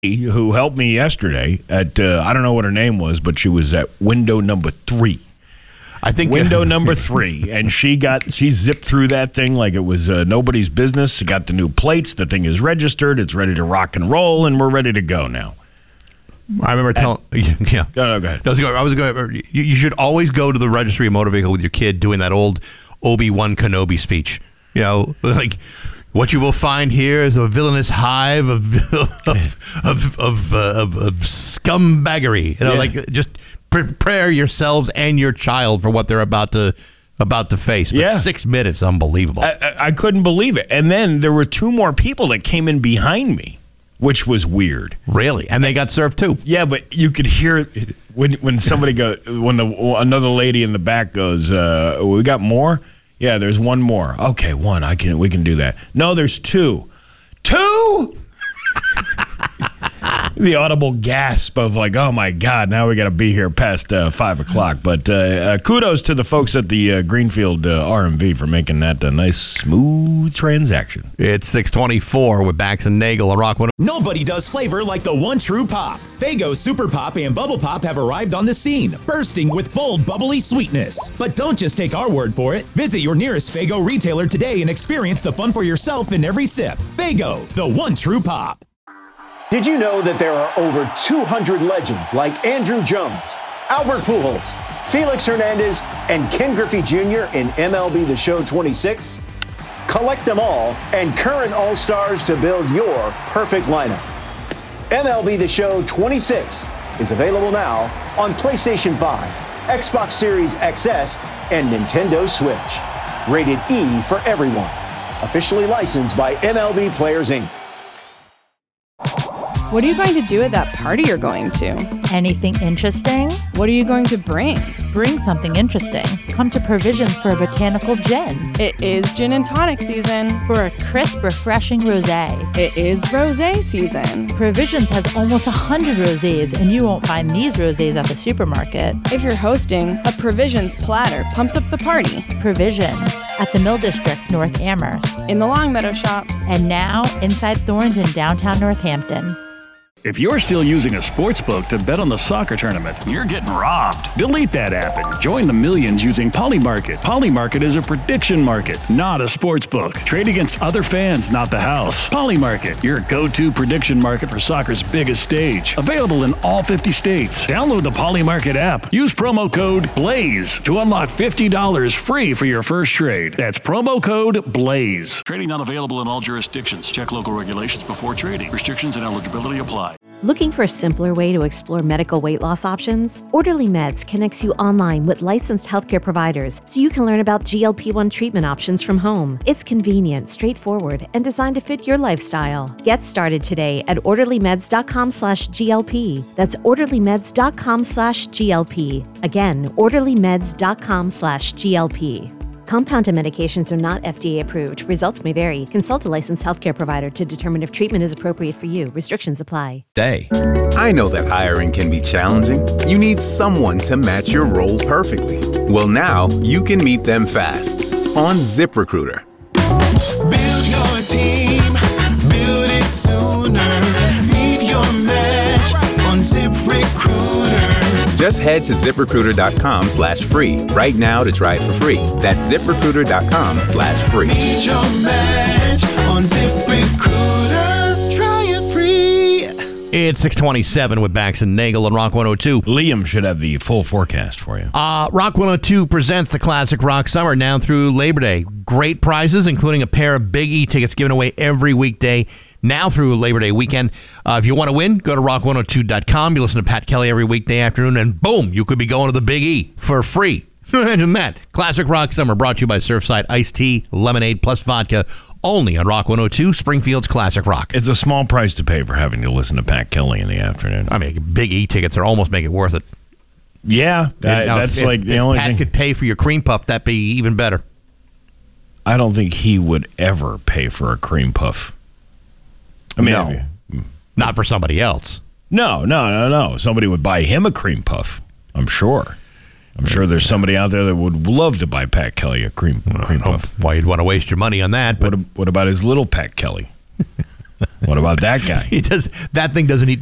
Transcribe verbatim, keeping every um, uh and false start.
who helped me yesterday at, uh, I don't know what her name was, but she was at window number three. I think window number three, and she got she zipped through that thing like it was uh, nobody's business. She got the new plates. The thing is registered. It's ready to rock and roll, and we're ready to go now. I remember telling, yeah. No, no, go ahead. I was going. I was going. You, you should always go to the registry of motor vehicle with your kid doing that old Obi-Wan Kenobi speech. You know, like what you will find here is a villainous hive of of of of, uh, of, of scumbaggery. You know, yeah. like just. Prepare yourselves and your child for what they're about to about to face. But yeah. six minutes, unbelievable. I, I, I couldn't believe it. And then there were two more people that came in behind me, which was weird. Really? And they got served too. Yeah, but you could hear when when somebody go when the another lady in the back goes, uh, "We got more." Yeah, there's one more. Okay, one. I can we can do that. No, there's two. Two. The audible gasp of like, oh my God, now we got to be here past uh, five o'clock. But uh, uh, kudos to the folks at the uh, Greenfield uh, R M V for making that a nice, smooth transaction. It's six twenty-four with Bax and Nagel on Rock one. Nobody does flavor like the one true pop. Faygo Super Pop and Bubble Pop have arrived on the scene, bursting with bold, bubbly sweetness. But don't just take our word for it. Visit your nearest Faygo retailer today and experience the fun for yourself in every sip. Faygo, the one true pop. Did you know that there are over two hundred legends like Andruw Jones, Albert Pujols, Felix Hernandez, and Ken Griffey Junior in M L B The Show twenty-six? Collect them all and current All-Stars to build your perfect lineup. M L B The Show twenty-six is available now on PlayStation five, Xbox Series X S, and Nintendo Switch. Rated E for everyone. Officially licensed by M L B Players, Incorporated. What are you going to do at that party you're going to? Anything interesting? What are you going to bring? Bring something interesting. Come to Provisions for a botanical gin. It is gin and tonic season. For a crisp, refreshing rosé. It is rosé season. Provisions has almost one hundred rosés, and you won't find these rosés at the supermarket. If you're hosting, a Provisions platter pumps up the party. Provisions at the Mill District, North Amherst. In the Longmeadow shops. And now, inside Thorns in downtown Northampton. If you're still using a sportsbook to bet on the soccer tournament, you're getting robbed. Delete that app and join the millions using Polymarket. Polymarket is a prediction market, not a sportsbook. Trade against other fans, not the house. Polymarket, your go-to prediction market for soccer's biggest stage. Available in all fifty states. Download the Polymarket app. Use promo code BLAZE to unlock fifty dollars free for your first trade. That's promo code BLAZE. Trading not available in all jurisdictions. Check local regulations before trading. Restrictions and eligibility apply. Looking for a simpler way to explore medical weight loss options? Orderly Meds connects you online with licensed healthcare providers so you can learn about G L P one treatment options from home. It's convenient, straightforward, and designed to fit your lifestyle. Get started today at orderlymeds.com slash GLP. That's orderlymeds.com slash GLP. Again, orderlymeds.com slash GLP. Compounded medications are not F D A approved. Results may vary. Consult a licensed healthcare provider to determine if treatment is appropriate for you. Restrictions apply. Day. I know that hiring can be challenging. You need someone to match your role perfectly. Well, now you can meet them fast on ZipRecruiter. Build your team. Build it sooner. Meet your match on ZipRecruiter. Just head to ZipRecruiter.com slash free right now to try it for free. That's ZipRecruiter.com slash free. Meet your match on ZipRecruiter. Try it free. It's six twenty-seven with Bax and Nagel on Rock one oh two. Liam should have the full forecast for you. Uh, Rock one oh two presents the Classic Rock Summer now through Labor Day. Great prizes, including a pair of Big E tickets given away every weekday now through Labor Day weekend. Uh, if you want to win, go to rock one oh two dot com. You listen to Pat Kelly every weekday afternoon, and boom, you could be going to the Big E for free. Imagine that. Classic Rock Summer brought to you by Surfside Iced Tea, Lemonade, plus vodka. Only on Rock one oh two, Springfield's Classic Rock. It's a small price to pay for having to listen to Pat Kelly in the afternoon. I mean, Big E tickets are almost make it worth it. Yeah, that, now, that's if, like if, the if only Pat thing. could pay for your cream puff, that'd be even better. I don't think he would ever pay for a cream puff. I mean, no, I, not for somebody else. No, no, no, no. Somebody would buy him a cream puff. I'm sure. I'm sure there's somebody out there that would love to buy Pat Kelly a cream, cream puff. Why you'd want to waste your money on that? But what, what about his little Pat Kelly? What about that guy? He does. That thing doesn't eat